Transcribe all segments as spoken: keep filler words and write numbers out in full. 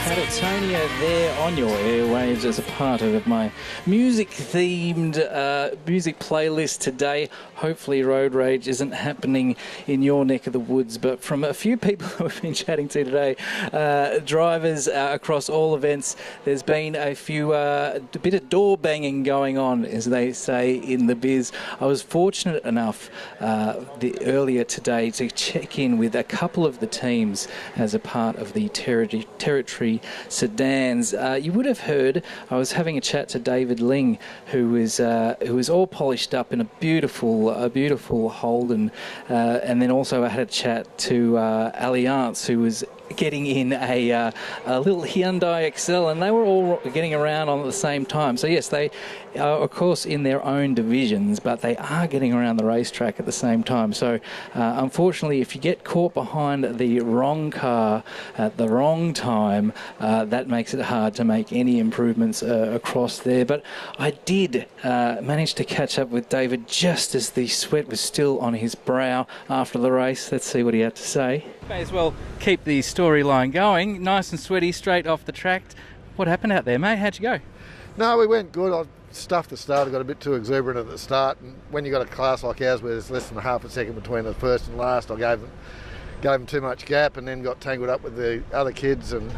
Catatonia there on your airwaves as a part of my music-themed uh, music playlist today. Hopefully road rage isn't happening in your neck of the woods, but from a few people who we've been chatting to today, uh, drivers uh, across all events, there's been a few, uh, a bit of door banging going on, as they say in the biz. I was fortunate enough uh, the, earlier today to check in with a couple of the teams as a part of the territory, territory sedans. Uh, you would have heard, I was having a chat to David Ling, who is uh, who is all polished up in a beautiful, a beautiful Holden, uh, and then also I had a chat to uh, Allianz, who was getting in a, uh, a little Hyundai Excel, and they were all getting around on at the same time. So yes, they are of course in their own divisions, but they are getting around the racetrack at the same time. So uh, unfortunately, if you get caught behind the wrong car at the wrong time, uh, that makes it hard to make any improvements uh, across there. But I did uh, manage to catch up with David just as the sweat was still on his brow after the race. Let's see what he had to say. May as well keep the storyline going. Nice and sweaty straight off the track. What happened out there, mate? How'd you go? No, we went good. I stuffed the start. I got a bit too exuberant at the start. And when you got a class like ours where there's less than half a second between the first and last, I gave them, gave them too much gap and then got tangled up with the other kids. And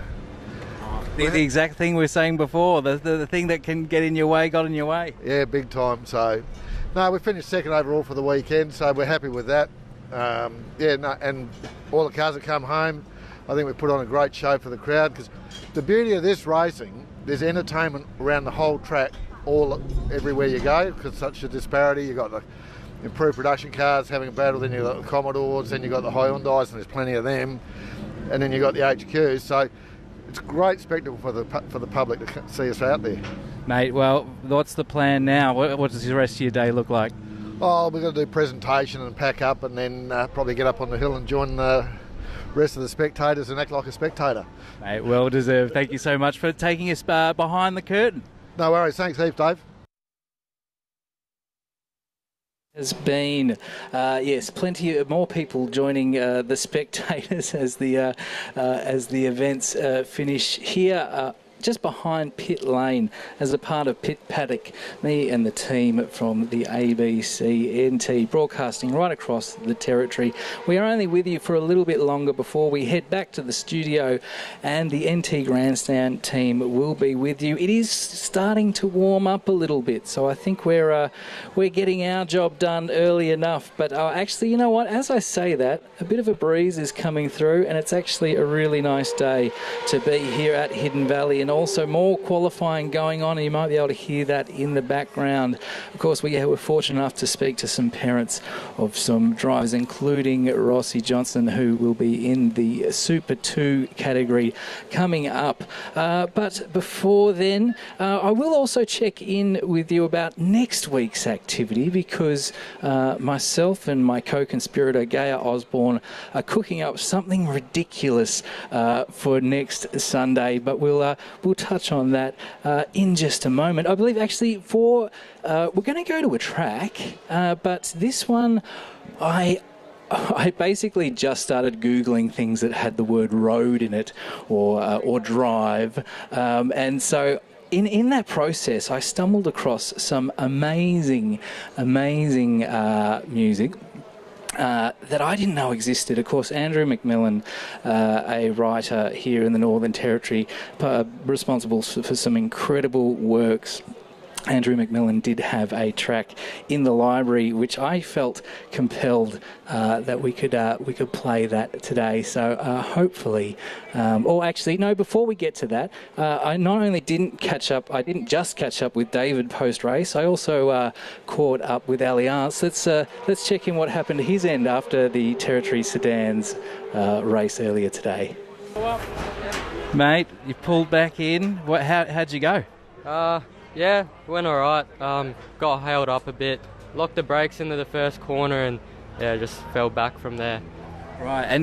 the, the exact thing we were saying before, the, the, the thing that can get in your way got in your way. Yeah, big time. So, no, we finished second overall for the weekend, so we're happy with that. Um, yeah, no, and all the cars that come home, I think we put on a great show for the crowd, because the beauty of this racing, there's entertainment around the whole track, all everywhere you go, because such a disparity. You've got the improved production cars having a battle, then you've got the Commodores, then you've got the Hyundais, and there's plenty of them, and then you've got the H Qs, so it's a great spectacle for the for the public to see us out there. Mate, well, what's the plan now? What, what does the rest of your day look like? Oh, we're going to do presentation and pack up, and then uh, probably get up on the hill and join the rest of the spectators and act like a spectator. Mate, well deserved. Thank you so much for taking us uh, behind the curtain. No worries. Thanks, heaps, Dave. Has been, uh, yes, plenty of more people joining uh, the spectators as the uh, uh, as the events uh, finish here. Uh, just behind pit lane as a part of Pit Paddock, me and the team from the A B C N T broadcasting right across the territory. We are only with you for a little bit longer before we head back to the studio, and the N T Grandstand team will be with you. It is starting to warm up a little bit, so I think we're uh, we're getting our job done early enough. But uh, actually, you know what, as I say that, a bit of a breeze is coming through, and it's actually a really nice day to be here at Hidden Valley. And also more qualifying going on, and you might be able to hear that in the background. Of course, we were fortunate enough to speak to some parents of some drivers, including Rossi Johnson, who will be in the Super two category coming up. Uh, but before then, uh, I will also check in with you about next week's activity, because uh, myself and my co-conspirator Gaia Osborne are cooking up something ridiculous uh, for next Sunday, but we'll uh, We'll touch on that uh, in just a moment. I believe actually for uh, we're going to go to a track, uh, but this one I I basically just started Googling things that had the word road in it, or uh, or drive, um, and so. In in that process, I stumbled across some amazing, amazing uh, music. Uh, that I didn't know existed. Of course, Andrew McMillan, uh, a writer here in the Northern Territory, uh, responsible for, for some incredible works. Andrew McMillan did have a track in the library, which I felt compelled uh, that we could uh, we could play that today. So uh, hopefully, um, or actually, no. Before we get to that, uh, I not only didn't catch up, I didn't just catch up with David post race. I also uh, caught up with Allianz. Let's uh, let's check in what happened to his end after the Territory Sedans uh, race earlier today. Mate, you pulled back in. What? How how'd you go? Uh. Yeah, went alright. Um, got held up a bit, locked the brakes into the first corner, and yeah, just fell back from there. Right, and